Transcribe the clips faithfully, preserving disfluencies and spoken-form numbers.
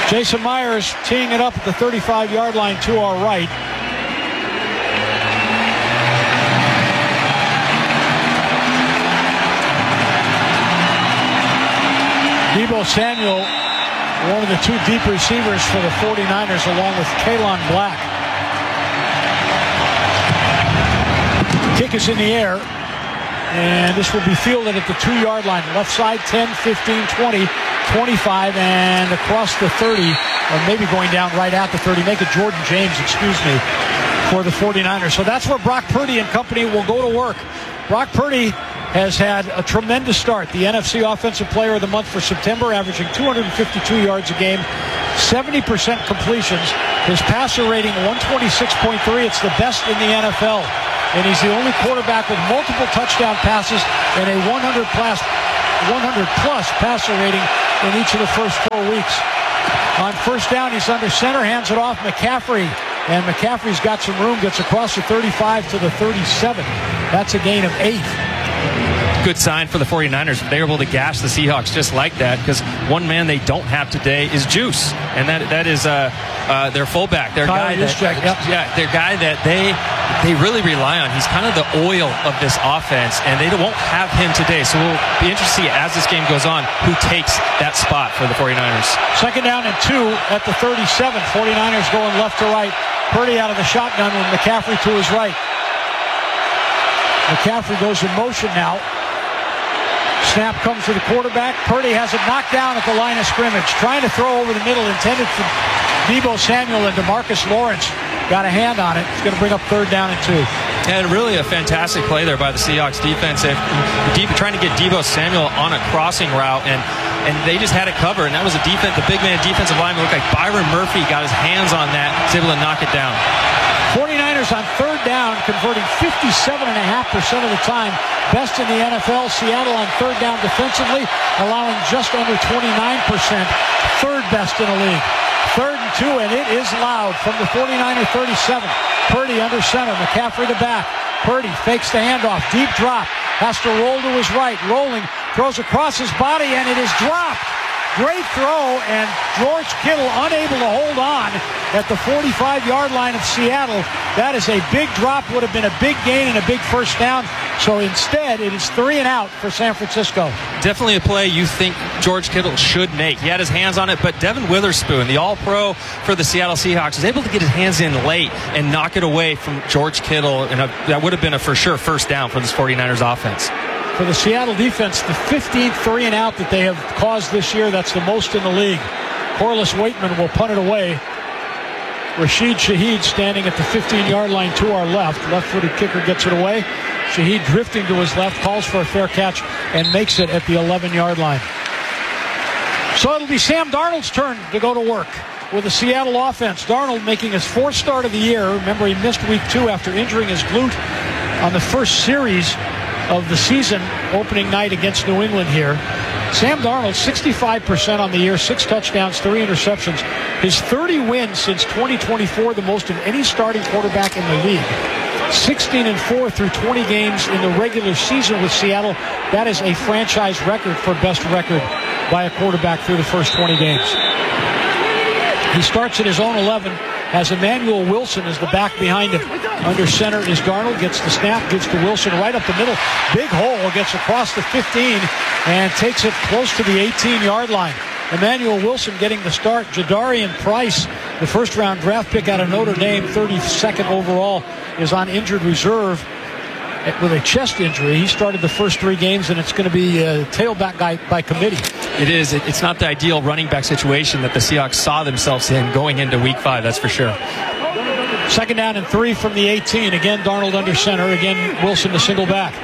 Jason Myers teeing it up at the thirty-five-yard line to our right. Deebo Samuel, one of the two deep receivers for the forty-niners, along with Kalon Black. Kick is in the air, and this will be fielded at the two-yard line. Left side, ten, fifteen, twenty, twenty-five, and across the thirty, or maybe going down right at the thirty. Make it Jordan James, excuse me, for the forty-niners. So that's where Brock Purdy and company will go to work. Brock Purdy has had a tremendous start. The N F C Offensive Player of the Month for September, averaging two hundred fifty-two yards a game, seventy percent completions. His passer rating, one twenty-six point three. It's the best in the N F L. And he's the only quarterback with multiple touchdown passes and a one hundred plus, one hundred plus passer rating in each of the first four weeks. On first down, he's under center, hands it off McCaffrey. And McCaffrey's got some room, gets across the thirty-five to the thirty-seven. That's a gain of eight. Good sign for the forty-niners. They're able to gash the Seahawks just like that, because one man they don't have today is Juice, and that that is uh, uh, their fullback, their Kyle guy that, Juszczyk, yep. yeah, their guy that they they really rely on. He's kind of the oil of this offense, and they won't have him today. So we'll be interested to see as this game goes on who takes that spot for the forty-niners. Second down and two at the thirty-seven. forty-niners going left to right. Purdy out of the shotgun with McCaffrey to his right. McCaffrey goes in motion now. Snap comes to the quarterback. Purdy has it knocked down at the line of scrimmage. Trying to throw over the middle, intended for Deebo Samuel, and DeMarcus Lawrence got a hand on it. It's going to bring up third down and two. And really a fantastic play there by the Seahawks defense. If, deep, trying to get Deebo Samuel on a crossing route, and and they just had it covered. And that was a defense, the big man defensive lineman looked like Byron Murphy got his hands on that, was able to knock it down. forty-niners on third down, converting fifty-seven point five percent of the time. Best in the N F L. Seattle on third down defensively, allowing just under twenty-nine percent. Third best in the league. Third and two, and it is loud from the forty-niner thirty-seven. Purdy under center. McCaffrey to back. Purdy fakes the handoff. Deep drop. Has to roll to his right. Rolling. Throws across his body, and it is dropped. Great throw, and George Kittle unable to hold on at the forty-five-yard line of Seattle. That is a big drop, would have been a big gain and a big first down. So instead, it is three and out for San Francisco. Definitely a play you think George Kittle should make. He had his hands on it, but Devin Witherspoon, the all-pro for the Seattle Seahawks, was able to get his hands in late and knock it away from George Kittle, and a, that would have been a for sure first down for this forty-niners offense. For the Seattle defense, the fifteenth three and out that they have caused this year. That's the most in the league. Corliss Waitman will punt it away. Rashid Shaheed standing at the fifteen-yard line to our left. Left-footed kicker gets it away. Shaheed drifting to his left, calls for a fair catch, and makes it at the eleven-yard line. So it'll be Sam Darnold's turn to go to work with the Seattle offense. Darnold making his fourth start of the year. Remember, he missed week two after injuring his glute on the first series of the season, opening night against New England here. Sam Darnold, sixty-five percent on the year, six touchdowns, three interceptions. His thirty wins since twenty twenty-four, the most of any starting quarterback in the league. sixteen and four through twenty games in the regular season with Seattle. That is a franchise record for best record by a quarterback through the first twenty games. He starts at his own eleven, has Emmanuel Wilson as the back behind him. Under center is Darnold, gets the snap, gives to Wilson right up the middle. Big hole, gets across the fifteen and takes it close to the eighteen-yard line. Emmanuel Wilson getting the start. Jadarian Price, the first-round draft pick out of Notre Dame, thirty-second overall, is on injured reserve with a chest injury. He started the first three games, and it's going to be a tailback guy by committee. It is. It's not the ideal running back situation that the Seahawks saw themselves in going into week five, that's for sure. Second down and three from the eighteen. Again, Darnold under center. Again, Wilson the single back.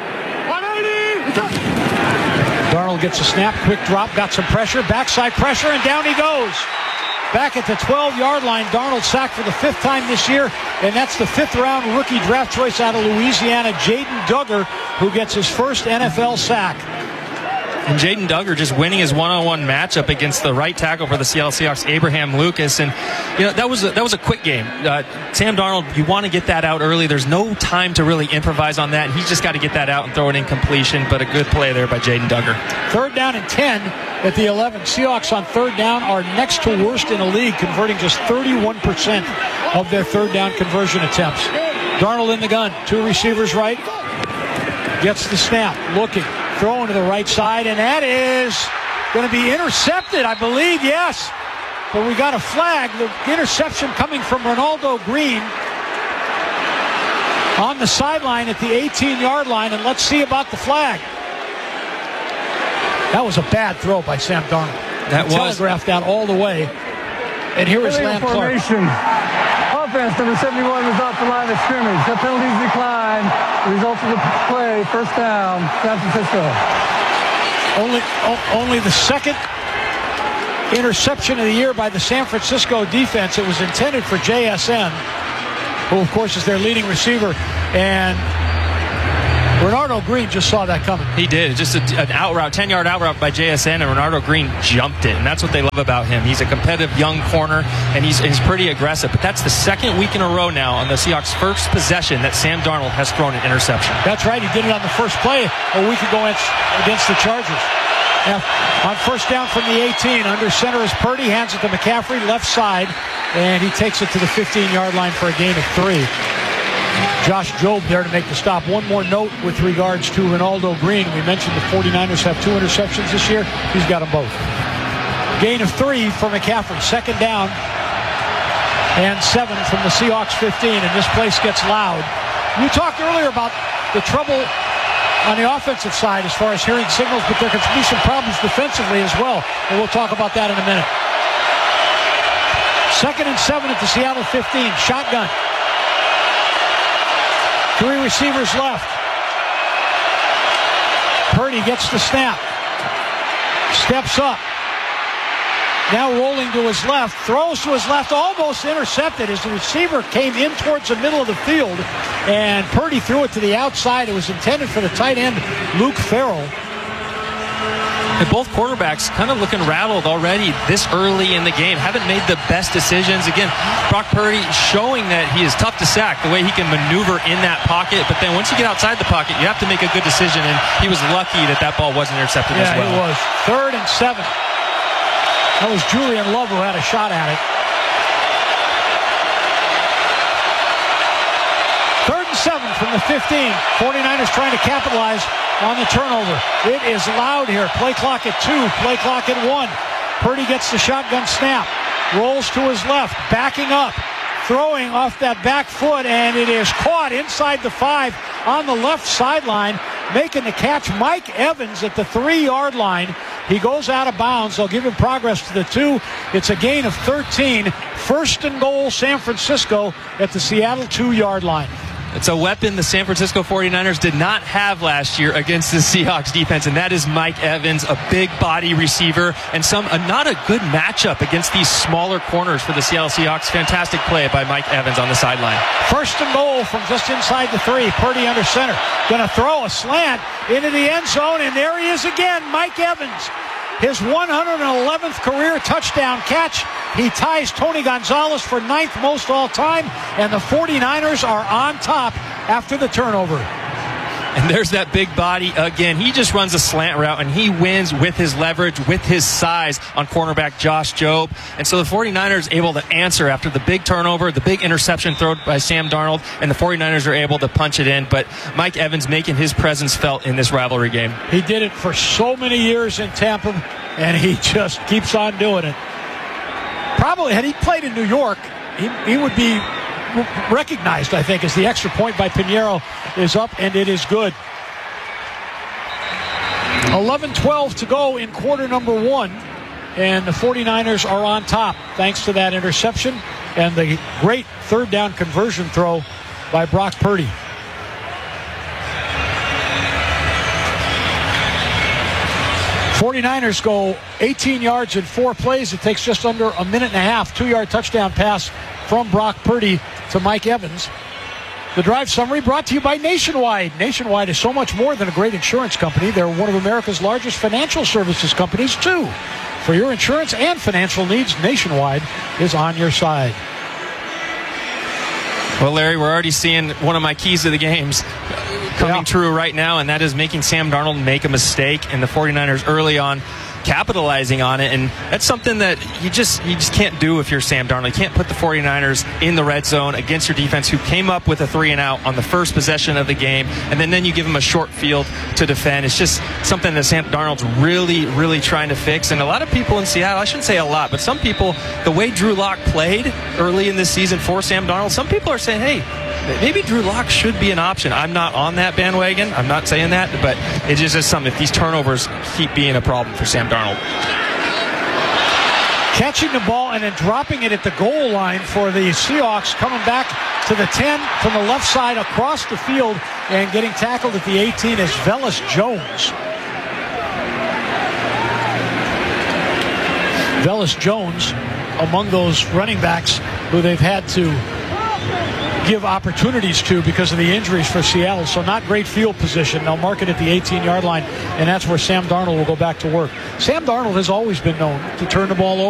Darnold gets a snap, quick drop, got some pressure, backside pressure, and down he goes. Back at the twelve-yard line, Darnold sacked for the fifth time this year, and that's the fifth-round rookie draft choice out of Louisiana, Jaden Duggar, who gets his first N F L sack. And Jaden Duggar just winning his one-on-one matchup against the right tackle for the Seattle Seahawks, Abraham Lucas. And, you know, that was a, that was a quick game. Uh, Sam Darnold, you want to get that out early. There's no time to really improvise on that. He's just got to get that out and throw it in completion. But a good play there by Jaden Duggar. Third down and ten at the eleven. Seahawks on third down are next to worst in the league, converting just thirty-one percent of their third down conversion attempts. Darnold in the gun, two receivers right, gets the snap, looking, throwing to the right side, and that is going to be intercepted, I believe, yes. But we got a flag, the interception coming from Ronaldo Green on the sideline at the eighteen-yard line, and let's see about the flag. That was a bad throw by Sam Darnold. That he was telegraphed that all the way. And here is Lamb Clark. Offense number seventy-one was off the line of scrimmage. The penalties decline. The result of the play, first down, San Francisco. Only, o- only the second interception of the year by the San Francisco defense. It was intended for J S N, who of course is their leading receiver, and Ronaldo Green just saw that coming. He did. Just a, an out route, ten-yard out route by J S N, and Ronaldo Green jumped it, and that's what they love about him. He's a competitive young corner, and he's, he's pretty aggressive. But that's the second week in a row now on the Seahawks' first possession that Sam Darnold has thrown an interception. That's right. He did it on the first play a week ago against the Chargers. Now, on first down from the eighteen, under center is Purdy, hands it to McCaffrey, left side, and he takes it to the fifteen-yard line for a gain of three. Josh Jobe there to make the stop. One more note with regards to Ronaldo Green. We mentioned the forty-niners have two interceptions this year. He's got them both. Gain of three for McCaffrey. Second down and seven from the Seahawks fifteen, and this place gets loud. You talked earlier about the trouble on the offensive side as far as hearing signals, but there could be some problems defensively as well, and we'll talk about that in a minute. Second and seven at the Seattle fifteen. Shotgun. Three receivers left. Purdy gets the snap. Steps up. Now rolling to his left. Throws to his left. Almost intercepted as the receiver came in towards the middle of the field. And Purdy threw it to the outside. It was intended for the tight end, Luke Farrell. And both quarterbacks kind of looking rattled already this early in the game. Haven't made the best decisions. Again, Brock Purdy showing that he is tough to sack, the way he can maneuver in that pocket. But then once you get outside the pocket, you have to make a good decision. And he was lucky that that ball wasn't intercepted yeah, as well. Yeah, it was. Third and seven. That was Julian Love who had a shot at it. Third and seven from the fifteen. forty-niners trying to capitalize on the turnover. It is loud here. Play clock at two. Play clock at one. Purdy gets the shotgun snap. Rolls to his left. Backing up. Throwing off that back foot. And it is caught inside the five on the left sideline. Making the catch, Mike Evans at the three-yard line. He goes out of bounds. They'll give him progress to the two. It's a gain of thirteen. First and goal, San Francisco at the Seattle two-yard line. It's a weapon the San Francisco forty-niners did not have last year against the Seahawks defense, and that is Mike Evans, a big body receiver, and some uh, not a good matchup against these smaller corners for the Seattle Seahawks. Fantastic play by Mike Evans on the sideline. First and goal from just inside the three. Purdy under center. Going to throw a slant into the end zone, and there he is again, Mike Evans. His one hundred eleventh career touchdown catch. He ties Tony Gonzalez for ninth most all time, and the forty-niners are on top after the turnover. And there's that big body again. He just runs a slant route, and he wins with his leverage, with his size on cornerback Josh Jobe. And so the forty-niners able to answer after the big turnover, the big interception thrown by Sam Darnold, and the forty-niners are able to punch it in. But Mike Evans making his presence felt in this rivalry game. He did it for so many years in Tampa, and he just keeps on doing it. Probably, had he played in New York, he, he would be recognized, I think, as the extra point by Pinheiro is up, and it is good. eleven twelve to go in quarter number one, and the forty-niners are on top thanks to that interception and the great third down conversion throw by Brock Purdy. forty-niners go eighteen yards in four plays. It takes just under a minute and a half. Two-yard touchdown pass from Brock Purdy to Mike Evans. The drive summary brought to you by Nationwide. Nationwide is so much more than a great insurance company. They're one of America's largest financial services companies, too. For your insurance and financial needs, Nationwide is on your side. Well, Larry, we're already seeing one of my keys to the games coming yeah. true right now, and that is making Sam Darnold make a mistake. And the forty-niners early on capitalizing on it, and that's something that you just you just can't do if you're Sam Darnold. You can't put the 49ers in the red zone against your defense, who came up with a three and out on the first possession of the game, and then, then you give them a short field to defend. It's just something that Sam Darnold's really, really trying to fix. And a lot of people in Seattle, I shouldn't say a lot, but some people, the way Drew Lock played early in this season for Sam Darnold, some people are saying, hey, maybe Drew Lock should be an option. I'm not on that bandwagon. I'm not saying that, but it just is something. If these turnovers keep being a problem for Sam Darnold. Catching the ball and then dropping it at the goal line for the Seahawks, coming back to the ten from the left side across the field, and getting tackled at the eighteen is Velus Jones. Velus Jones, among those running backs who they've had to give opportunities to because of the injuries for Seattle. So not great field position. They'll mark it at the eighteen-yard line, and that's where Sam Darnold will go back to work. Sam Darnold has always been known to turn the ball over.